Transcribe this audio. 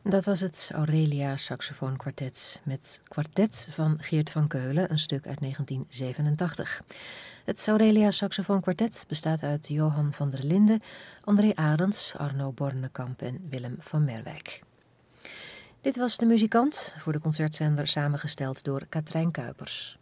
Dat was het Aurelia Saxofoonkwartet met Kwartet van Geert van Keulen, een stuk uit 1987. Het Aurelia Saxofoonkwartet bestaat uit Johan van der Linden, André Arends, Arno Bornekamp en Willem van Merwijk. Dit was De Muzikant, voor de concertzender samengesteld door Katrijn Kuipers.